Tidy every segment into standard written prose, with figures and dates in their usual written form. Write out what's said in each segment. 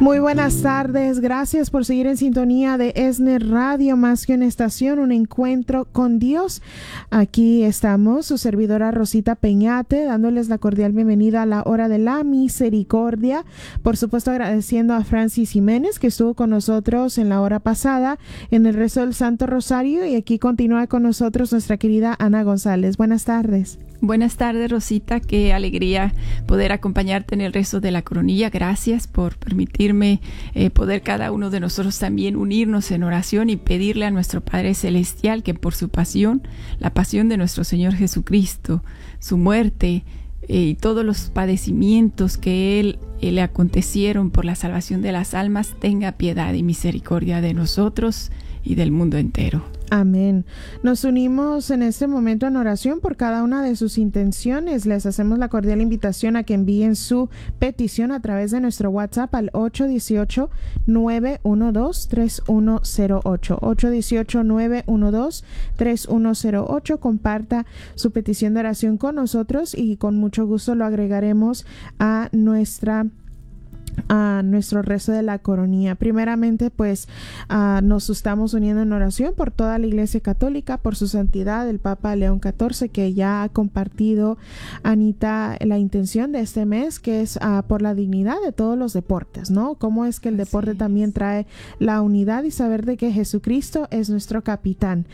Muy buenas tardes, gracias por seguir en sintonía de ESNE Radio, más que una estación, un encuentro con Dios. Aquí estamos, su servidora Rosita Peñate, dándoles la cordial bienvenida a la hora de la misericordia. Por supuesto, agradeciendo a Francis Jiménez, que estuvo con nosotros en la hora pasada, en el rezo del Santo Rosario, y aquí continúa con nosotros nuestra querida Ana González. Buenas tardes. Buenas tardes, Rosita. Qué alegría poder acompañarte en el rezo de la coronilla. Gracias por permitirme poder cada uno de nosotros también unirnos en oración y pedirle a nuestro Padre Celestial que por su pasión, la pasión de nuestro Señor Jesucristo, su muerte y todos los padecimientos que Él le acontecieron por la salvación de las almas, tenga piedad y misericordia de nosotros y del mundo entero. Amén. Nos unimos en este momento en oración por cada una de sus intenciones. Les hacemos la cordial invitación a que envíen su petición a través de nuestro WhatsApp al 818-912-3108. 818-912-3108. Comparta su petición de oración con nosotros y con mucho gusto lo agregaremos a nuestro rezo de la coronilla. Primeramente, pues nos estamos uniendo en oración por toda la Iglesia Católica, por su santidad, el Papa León XIV, que ya ha compartido, Anita, la intención de este mes, que es por la dignidad de todos los deportes, ¿no? Cómo es que el deporte también trae la unidad y saber de que Jesucristo es nuestro capitán,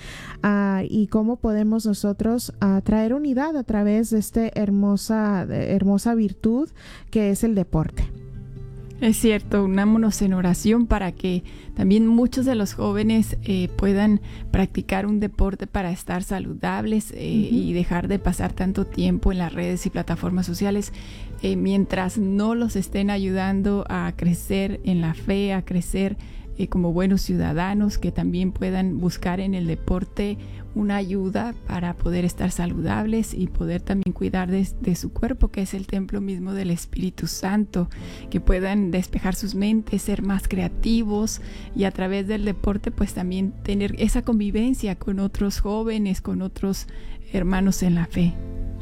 y cómo podemos nosotros traer unidad a través de esta hermosa virtud que es el deporte. Es cierto, unámonos en oración para que también muchos de los jóvenes puedan practicar un deporte para estar saludables y dejar de pasar tanto tiempo en las redes y plataformas sociales, mientras no los estén ayudando a crecer en la fe, a crecer como buenos ciudadanos, que también puedan buscar en el deporte una ayuda para poder estar saludables y poder también cuidar de su cuerpo, que es el templo mismo del Espíritu Santo, que puedan despejar sus mentes, ser más creativos y a través del deporte pues también tener esa convivencia con otros jóvenes, con otros hermanos en la fe.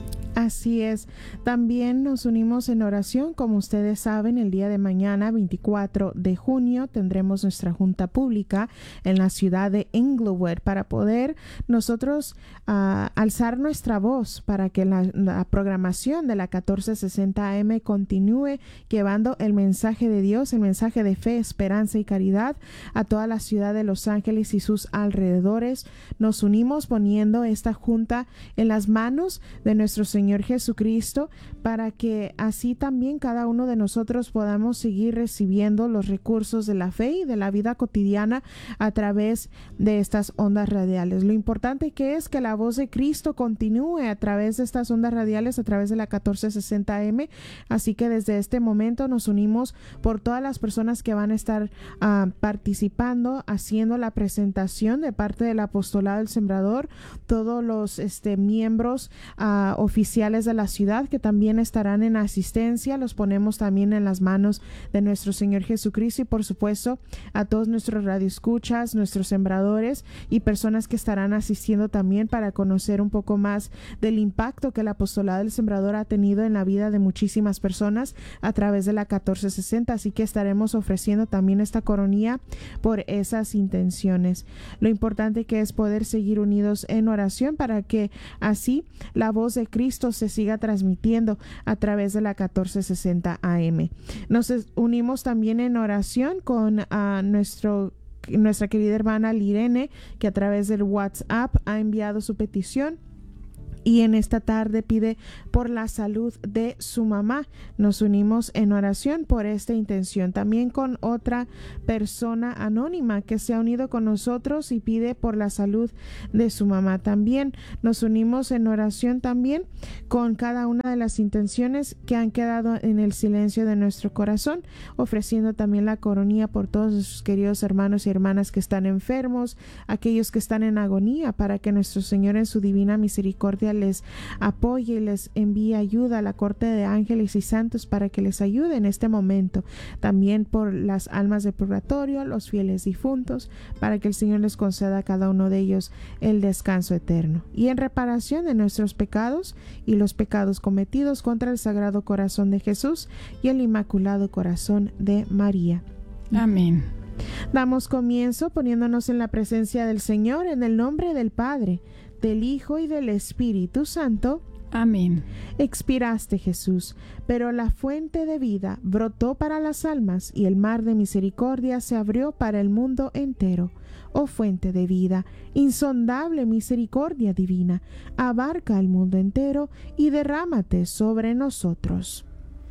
Así es. También nos unimos en oración. Como ustedes saben, el día de mañana, 24 de junio, tendremos nuestra junta pública en la ciudad de Inglewood para poder nosotros alzar nuestra voz para que la programación de la 1460 AM continúe llevando el mensaje de Dios, el mensaje de fe, esperanza y caridad a toda la ciudad de Los Ángeles y sus alrededores. Nos unimos poniendo esta junta en las manos de nuestro Señor Jesucristo, para que así también cada uno de nosotros podamos seguir recibiendo los recursos de la fe y de la vida cotidiana a través de estas ondas radiales. Lo importante que es que la voz de Cristo continúe a través de estas ondas radiales, a través de la 1460 AM. Así que desde este momento nos unimos por todas las personas que van a estar participando, haciendo la presentación de parte del Apostolado del Sembrador, todos los miembros oficiales de la ciudad que también estarán en asistencia. Los ponemos también en las manos de nuestro Señor Jesucristo, y por supuesto a todos nuestros radioescuchas, nuestros sembradores y personas que estarán asistiendo también para conocer un poco más del impacto que el Apostolado del Sembrador ha tenido en la vida de muchísimas personas a través de la 1460. Así que estaremos ofreciendo también esta coronilla por esas intenciones. Lo importante que es poder seguir unidos en oración para que así la voz de Cristo se siga transmitiendo a través de la 1460 AM. Nos unimos también en oración con nuestra querida hermana Lirene, que a través del WhatsApp ha enviado su petición. Y en esta tarde pide por la salud de su mamá. Nos unimos en oración por esta intención. También con otra persona anónima que se ha unido con nosotros y pide por la salud de su mamá. También nos unimos en oración también con cada una de las intenciones que han quedado en el silencio de nuestro corazón, ofreciendo también la coronilla por todos sus queridos hermanos y hermanas que están enfermos, aquellos que están en agonía, para que nuestro Señor en su divina misericordia les apoye y les envíe ayuda a la corte de ángeles y santos para que les ayude en este momento. También por las almas de purgatorio, los fieles difuntos, para que el Señor les conceda a cada uno de ellos el descanso eterno. Y en reparación de nuestros pecados y los pecados cometidos contra el Sagrado Corazón de Jesús y el Inmaculado Corazón de María. Amén. Damos comienzo poniéndonos en la presencia del Señor en el nombre del Padre, del Hijo y del Espíritu Santo. Amén. Expiraste, Jesús, pero la fuente de vida brotó para las almas y el mar de misericordia se abrió para el mundo entero. Oh fuente de vida, insondable misericordia divina, abarca el mundo entero y derrámate sobre nosotros.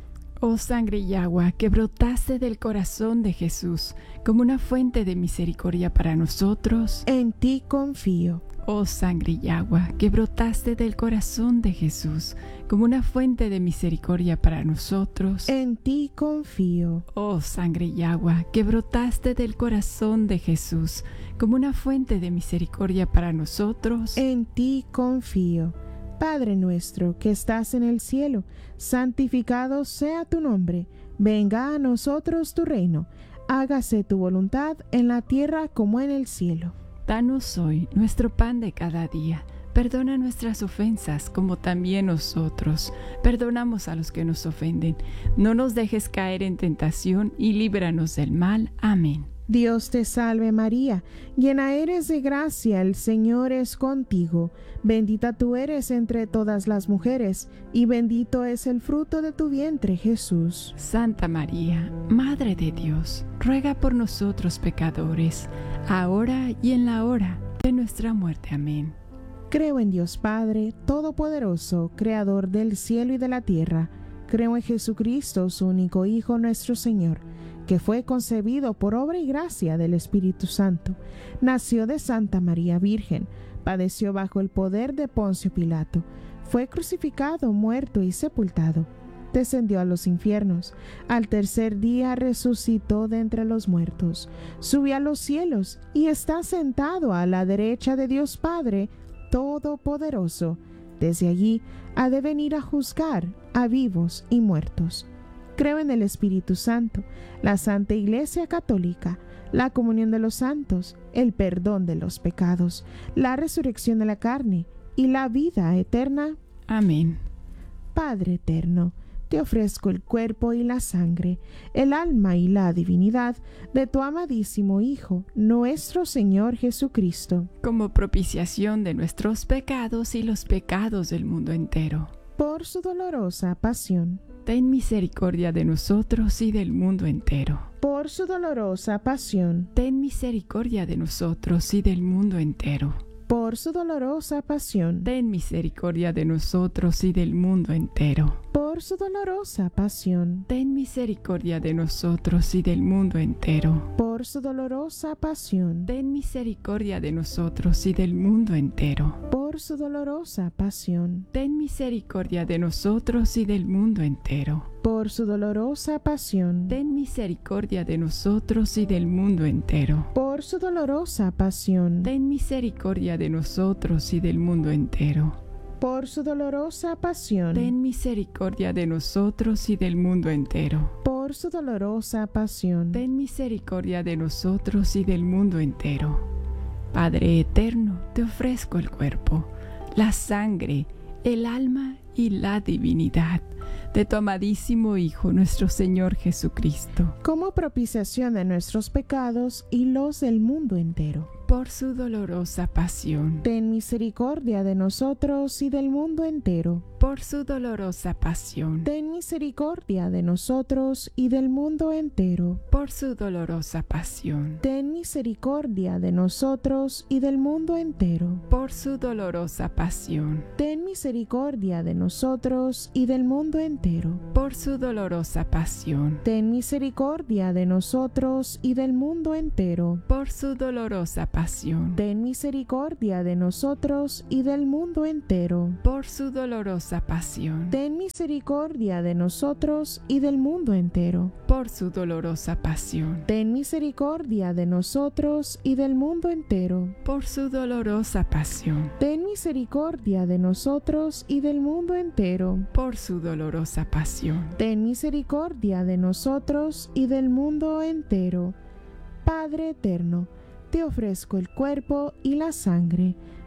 Oh sangre y agua que brotaste del corazón de Jesús como una fuente de misericordia para nosotros. En ti confío. Oh sangre y agua que brotaste del corazón de Jesús como una fuente de misericordia para nosotros. En ti confío. Oh sangre y agua que brotaste del corazón de Jesús como una fuente de misericordia para nosotros. En ti confío. Padre nuestro que estás en el cielo, santificado sea tu nombre. Venga a nosotros tu reino. Hágase tu voluntad en la tierra como en el cielo. Danos hoy nuestro pan de cada día. Perdona nuestras ofensas, como también nosotros perdonamos a los que nos ofenden. No nos dejes caer en tentación y líbranos del mal. Amén. Dios te salve María, llena eres de gracia, el Señor es contigo. Bendita tú eres entre todas las mujeres, y bendito es el fruto de tu vientre, Jesús. Santa María, Madre de Dios, ruega por nosotros pecadores, ahora y en la hora de nuestra muerte. Amén. Creo en Dios Padre, Todopoderoso, Creador del cielo y de la tierra. Creo en Jesucristo, su único Hijo, nuestro Señor, que fue concebido por obra y gracia del Espíritu Santo. Nació de Santa María Virgen, padeció bajo el poder de Poncio Pilato, fue crucificado, muerto y sepultado. Descendió a los infiernos. Al tercer día resucitó de entre los muertos. Subió a los cielos y está sentado a la derecha de Dios Padre Todopoderoso. Desde allí ha de venir a juzgar a vivos y muertos. Creo en el Espíritu Santo, la Santa Iglesia Católica, la comunión de los santos, el perdón de los pecados, la resurrección de la carne y la vida eterna. Amén. Padre eterno, te ofrezco el cuerpo y la sangre, el alma y la divinidad de tu amadísimo Hijo, nuestro Señor Jesucristo, como propiciación de nuestros pecados y los pecados del mundo entero. Por su dolorosa pasión. Ten misericordia de nosotros y del mundo entero. Por su dolorosa pasión. Ten misericordia de nosotros y del mundo entero. Por su dolorosa pasión. Ten misericordia de nosotros y del mundo entero. Por su dolorosa pasión. Ten misericordia de nosotros y del mundo entero. Por su dolorosa pasión. Ten misericordia de nosotros y del mundo entero. Por su dolorosa pasión. Ten misericordia de nosotros y del mundo entero. Por su dolorosa pasión. Ten misericordia de nosotros y del mundo entero. Por su dolorosa pasión. Ten misericordia de nosotros y del mundo entero. Por su dolorosa pasión. Ten misericordia de nosotros y del mundo entero. Por su dolorosa pasión. Ten misericordia de nosotros y del mundo entero. Padre eterno, te ofrezco el cuerpo, la sangre, el alma y la divinidad de tu amadísimo Hijo, nuestro Señor Jesucristo, como propiciación de nuestros pecados y los del mundo entero. Por su dolorosa pasión. Ten misericordia de nosotros y del mundo entero. Por su dolorosa pasión. Ten misericordia de nosotros y del mundo entero. Por su dolorosa pasión. Ten misericordia de nosotros y del mundo entero. Por su dolorosa pasión. Ten misericordia de nosotros y del mundo entero. Por su dolorosa pasión. Ten misericordia de nosotros y del mundo entero. Por su dolorosa pasión. Ten misericordia de nosotros y del mundo entero. Por su dolorosa pasión. Ten misericordia de nosotros y del mundo entero. Por su dolorosa pasión. Ten misericordia de nosotros y del mundo entero. Por su dolorosa pasión. Ten misericordia de nosotros y del mundo entero. Por su dolorosa pasión. Ten misericordia de nosotros y del mundo entero. Padre eterno, te ofrezco el cuerpo y la sangre,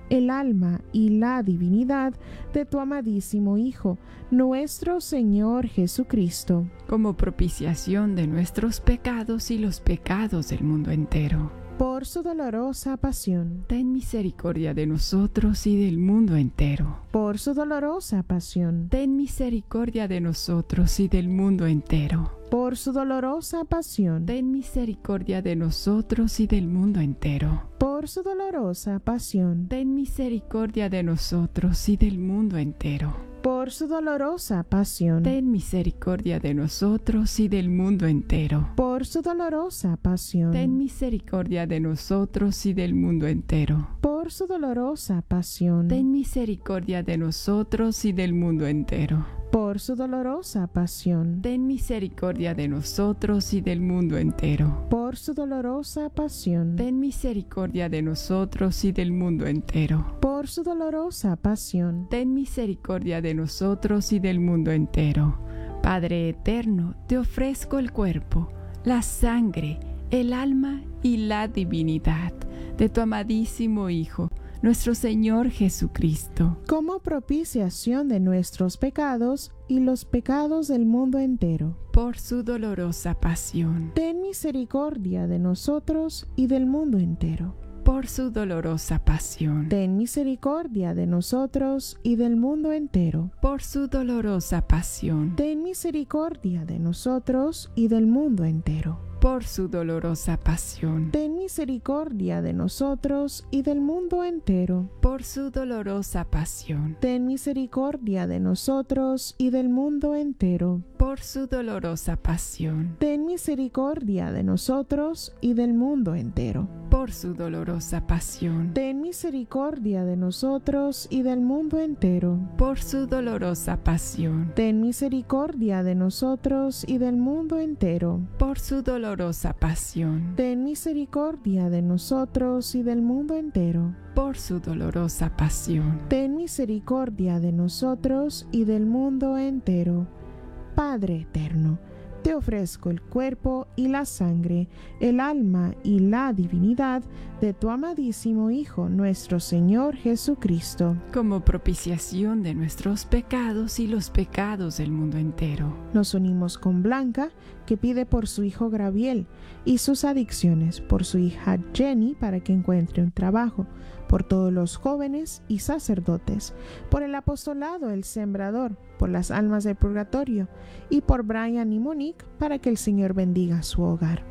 el alma y la divinidad de tu amadísimo Hijo, nuestro Señor Jesucristo, como propiciación de nuestros pecados y los pecados del mundo entero. por su dolorosa pasión, Ten misericordia de nosotros y del mundo entero. por su dolorosa pasión, Ten misericordia de nosotros y del mundo entero. por su dolorosa pasión, Ten misericordia de nosotros y del mundo entero. por su dolorosa pasión, Ten misericordia de nosotros y del mundo entero. por su dolorosa pasión, Ten misericordia de nosotros y del mundo entero. por su dolorosa pasión, Ten misericordia de nosotros y del mundo entero. por su dolorosa pasión, Ten misericordia de nosotros y del mundo entero. por su dolorosa pasión, Ten misericordia de nosotros y del mundo entero. por su dolorosa pasión, Ten misericordia de nosotros y del mundo entero. por su dolorosa pasión, Ten misericordia de nosotros y del mundo entero. Padre eterno, te ofrezco el cuerpo, la sangre, el alma y la divinidad de tu amadísimo Hijo, nuestro Señor Jesucristo, como propiciación de nuestros pecados y los pecados del mundo entero. por su dolorosa pasión, Ten misericordia de nosotros y del mundo entero. por su dolorosa pasión, Ten misericordia de nosotros y del mundo entero. por su dolorosa pasión, Ten misericordia de nosotros y del mundo entero. por su dolorosa pasión, Ten misericordia de nosotros y del mundo entero. por su dolorosa pasión, Ten misericordia de nosotros y del mundo entero. por su dolorosa pasión, Ten misericordia de nosotros y del mundo entero. por su dolorosa pasión, Ten misericordia de nosotros y del mundo entero. por su dolorosa pasión, Ten misericordia de nosotros y del mundo entero. por su dolorosa pasión, Ten misericordia de nosotros y del mundo entero. por su dolorosa pasión. Ten misericordia de nosotros y del mundo entero. Padre eterno, te ofrezco el cuerpo y la sangre, el alma y la divinidad de tu amadísimo Hijo, nuestro Señor Jesucristo, como propiciación de nuestros pecados y los pecados del mundo entero. Nos unimos con Blanca, que pide por su hijo Graviel y sus adicciones, por su hija Jenny para que encuentre un trabajo, por todos los jóvenes y sacerdotes, por el apostolado El Sembrador, por las almas del purgatorio y por Brian y Monique para que el Señor bendiga su hogar.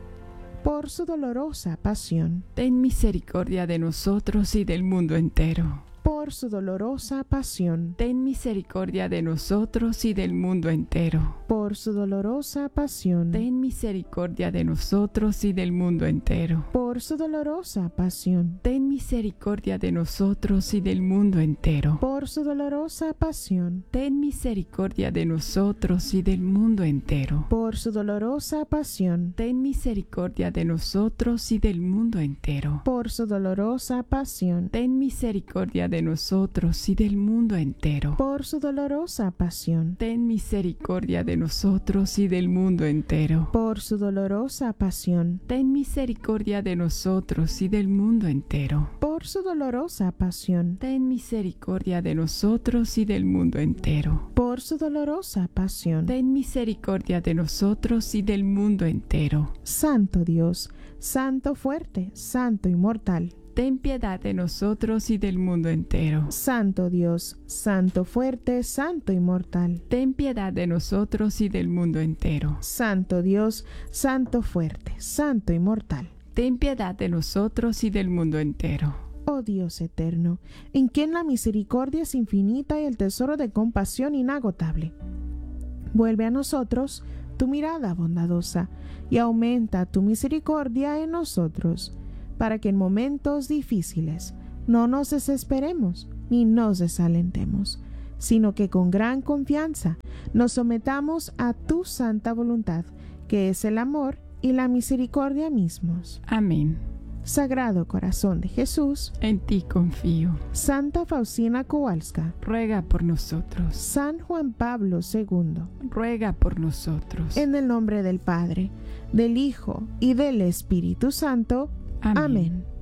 Por su dolorosa pasión, Ten misericordia de nosotros y del mundo entero. por su dolorosa pasión, Ten misericordia de nosotros y del mundo entero. por su dolorosa pasión, Ten misericordia de nosotros y del mundo entero. por su dolorosa pasión, Ten misericordia de nosotros y del mundo entero. por su dolorosa pasión, Ten misericordia de nosotros y del mundo entero. por su dolorosa pasión, Ten misericordia de nosotros y del mundo entero. por su dolorosa pasión, Ten misericordia de nosotros y del mundo entero. por su dolorosa pasión, Ten misericordia de nosotros y del mundo entero. por su dolorosa pasión, Ten misericordia de nosotros y del mundo entero. por su dolorosa pasión, Ten misericordia de nosotros y del mundo entero. por su dolorosa pasión. Ten misericordia de nosotros y del mundo entero. Santo Dios, Santo fuerte, Santo inmortal. Ten piedad de nosotros y del mundo entero. Santo Dios, Santo fuerte, Santo inmortal. Ten piedad de nosotros y del mundo entero. Santo Dios, Santo fuerte, Santo inmortal. Ten piedad de nosotros y del mundo entero. Oh Dios eterno, en quien la misericordia es infinita y el tesoro de compasión inagotable. Vuelve a nosotros tu mirada bondadosa y aumenta tu misericordia en nosotros, para que en momentos difíciles no nos desesperemos ni nos desalentemos, sino que con gran confianza nos sometamos a tu santa voluntad, que es el amor y la misericordia mismos. Amén. Sagrado Corazón de Jesús, En ti confío. Santa Faustina Kowalska, Ruega por nosotros. San Juan Pablo II, Ruega por nosotros. en el nombre del Padre, del Hijo y del Espíritu Santo. Amén.